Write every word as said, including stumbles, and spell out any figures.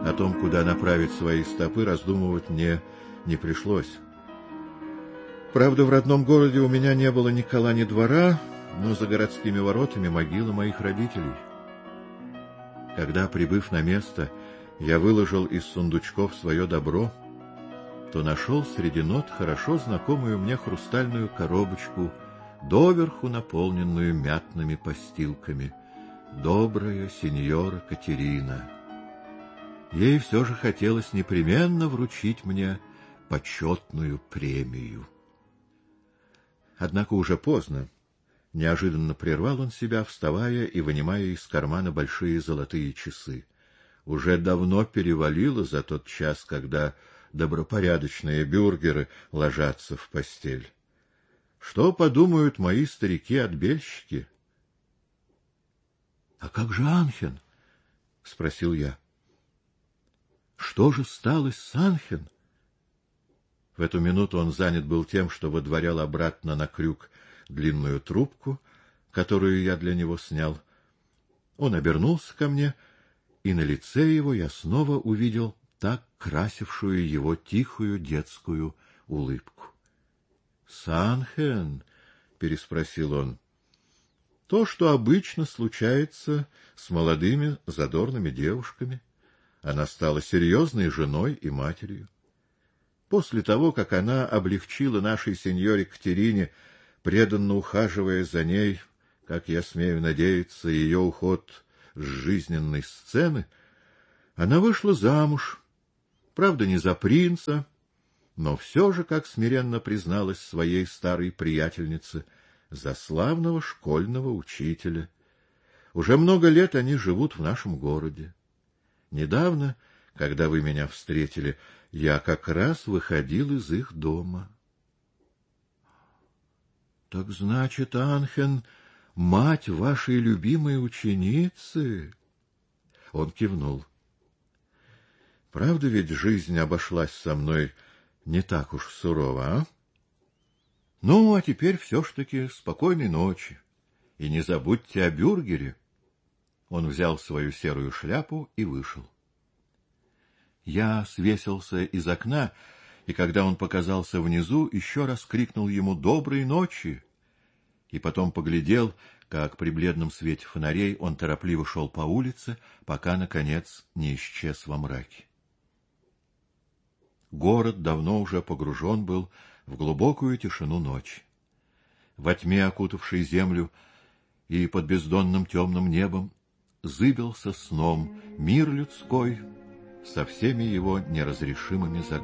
О том, куда направить свои стопы, раздумывать мне не пришлось. Правда, в родном городе у меня не было ни кола, ни двора, но за городскими воротами могила моих родителей. Когда, прибыв на место, я выложил из сундучков свое добро, то нашел среди нот хорошо знакомую мне хрустальную коробочку, доверху наполненную мятными постилками. Добрая сеньора Катерина. Ей все же хотелось непременно вручить мне почетную премию. Однако уже поздно. Неожиданно прервал он себя, вставая и вынимая из кармана большие золотые часы. Уже давно перевалило за тот час, когда добропорядочные бюргеры ложатся в постель. Что подумают мои старики-отбельщики? — А как же Анхен? — спросил я. — Что же сталось с Анхен? В эту минуту он занят был тем, что выдворял обратно на крюк длинную трубку, которую я для него снял. Он обернулся ко мне, и на лице его я снова увидел так красившую его тихую детскую улыбку. — Санхен? — переспросил он. — То, что обычно случается с молодыми задорными девушками. Она стала серьезной женой и матерью. После того, как она облегчила нашей сеньоре Катерине, преданно ухаживая за ней, как я смею надеяться, ее уход с жизненной сцены, она вышла замуж. Правда, не за принца, но все же, как смиренно призналась своей старой приятельнице, за славного школьного учителя. Уже много лет они живут в нашем городе. Недавно, когда вы меня встретили, я как раз выходил из их дома. — Так значит, Анхен, мать вашей любимой ученицы? Он кивнул. — Правда ведь жизнь обошлась со мной не так уж сурово, а? Ну, а теперь все ж таки спокойной ночи. И не забудьте о бюргере. Он взял свою серую шляпу и вышел. Я свесился из окна, и когда он показался внизу, еще раз крикнул ему «Доброй ночи!» и потом поглядел, как при бледном свете фонарей он торопливо шел по улице, пока, наконец, не исчез во мраке. Город давно уже погружен был в глубокую тишину ночи. Во тьме, окутавшей землю, и под бездонным темным небом зыбился сном мир людской со всеми его неразрешимыми загадками.